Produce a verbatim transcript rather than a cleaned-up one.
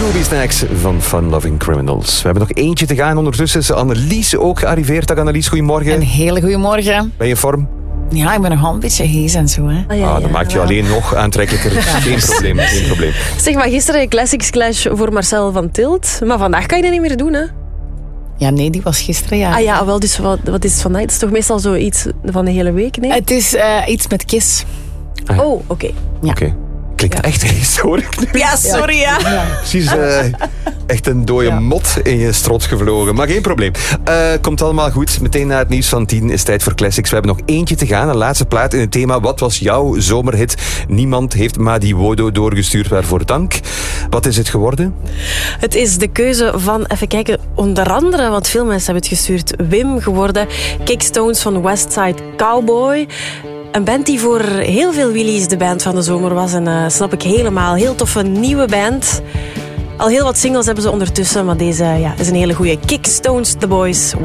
Ruby Snacks van Fun Loving Criminals. We hebben nog eentje te gaan. Ondertussen is Annelies ook gearriveerd. Dag Annelies, goedemorgen. Een hele goede morgen. Ben je in vorm? Ja, ik ben nog wel een beetje hees en zo. Hè. Ah, ja, Ah, dan ja, maakt je ja. alleen nog aantrekkelijker. Geen probleem, geen probleem. Zeg maar, gisteren Classics Clash voor Marcel van Tilt. Maar vandaag kan je dat niet meer doen, hè? Ja, nee, die was gisteren, ja. Ah ja, wel, dus wat, wat is het vandaag? Het is toch meestal zoiets van de hele week, nee? Het is uh, iets met Kiss. Oh, oké. Okay. Ja. Oké. Okay. Klinkt Ja. echt hees, hoor ik nu. Ja, sorry, ja. ja. Precies, uh, echt een dode ja. mot in je strot gevlogen. Maar geen probleem. Uh, komt allemaal goed. Meteen na het nieuws van tien is tijd voor Classics. We hebben nog eentje te gaan. Een laatste plaat in het thema. Wat was jouw zomerhit? Niemand heeft Madi Wodo doorgestuurd. Waarvoor dank. Wat is het geworden? Het is de keuze van, even kijken, onder andere, want veel mensen hebben het gestuurd, Wim geworden. Kickstones van Westside Cowboy. Een band die voor heel veel Willys de band van de zomer was. En uh, snap ik helemaal. Heel toffe nieuwe band. Al heel wat singles hebben ze ondertussen. Maar deze ja, is een hele goeie. Kickstones, The Boys.